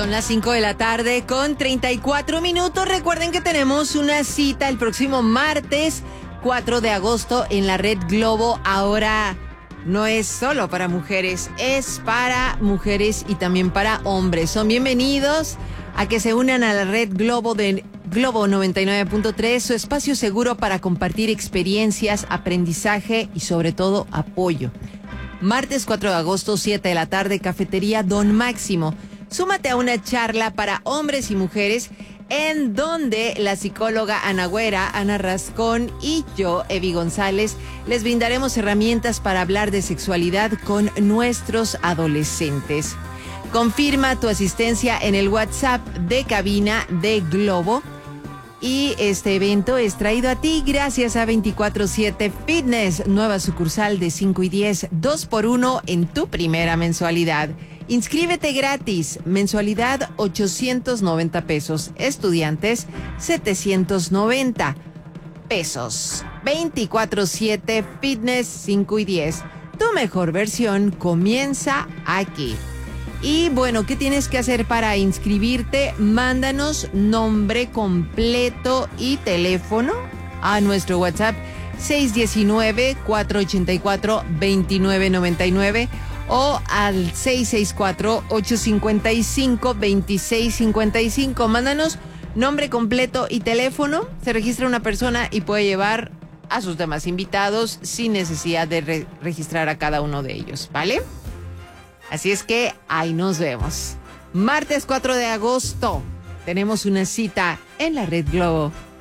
Son las 5 de la tarde con 34 minutos. Recuerden que tenemos una cita el próximo martes 4 de agosto en la Red Globo. Ahora no es solo para mujeres, es para mujeres y también para hombres. Son bienvenidos a que se unan a la Red Globo de Globo 99.3, su espacio seguro para compartir experiencias, aprendizaje y sobre todo apoyo. Martes 4 de agosto, 7 de la tarde, Cafetería Don Máximo. Súmate a una charla para hombres y mujeres en donde la psicóloga Ana Güera, Ana Rascón y yo, Evi González, les brindaremos herramientas para hablar de sexualidad con nuestros adolescentes. Confirma tu asistencia en el WhatsApp de cabina de Globo. Y este evento es traído a ti gracias a 24/7 Fitness, nueva sucursal de 5 y 10, 2x1 en tu primera mensualidad. Inscríbete gratis, mensualidad 890 pesos, estudiantes 790 pesos. 24/7 Fitness 5 y 10, tu mejor versión comienza aquí. Y bueno, ¿qué tienes que hacer para inscribirte? Mándanos nombre completo y teléfono a nuestro WhatsApp 619-484-2999 o al 664-855-2655. Mándanos nombre completo y teléfono. Se registra una persona y puede llevar a sus demás invitados sin necesidad de registrar a cada uno de ellos, ¿vale? Así es que ahí nos vemos. Martes 4 de agosto tenemos una cita en la Red Globo.